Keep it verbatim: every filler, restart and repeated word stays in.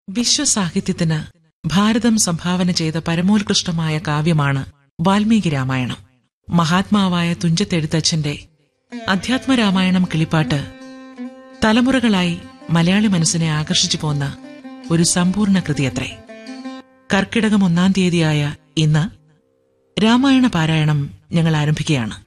വിശ്വസാഹിത്യത്തിന് ഭാരതം സംഭാവന ചെയ്ത പരമോത്കൃഷ്ടമായ കാവ്യമാണ് വാൽമീകി രാമായണം. മഹാത്മാവായ തുഞ്ചത്തെഴുത്തച്ഛന്റെ അധ്യാത്മരാമായണം കിളിപ്പാട്ട് തലമുറകളായി മലയാളി മനസ്സിനെ ആകർഷിച്ചു പോന്ന ഒരു സമ്പൂർണ്ണ കൃതിയത്രേ. കർക്കിടകം ഒന്നാം തീയതിയായ ഇന്ന് രാമായണ പാരായണം ഞങ്ങൾ ആരംഭിക്കുകയാണ്.